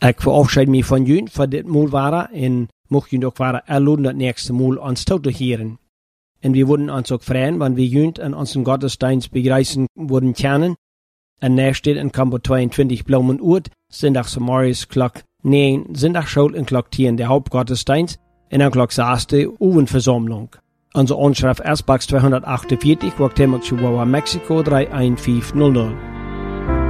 Ik verabschied me van jullie voor dit Mal waren en mocht jullie ook waren erluden dat nächste Mal ons toe te heren. En wir würden uns auch freuen, wenn wir jullie an unseren Gottesdienst begreifen würden kennen. En näher steht in Kampo 22 Blaumenuurt, Sondags morgens klok 9, Sondagsschule en klok 10 der Hauptgottesdienst en dan klok 6 Oevenversammlung. Onze Anschrift Ersbachs 248, Guatemala, Chihuahua, Mexico 31500.